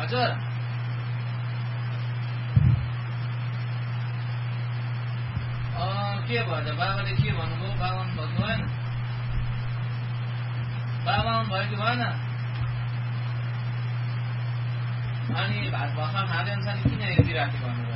हजुर के भयो त बाबाले के भन्नुभयो बाबा भन्नु भएन बाबा भयो कि भएन अनि भात भर्खर खाँदै हुन्छ नि किन यति राति भन्नु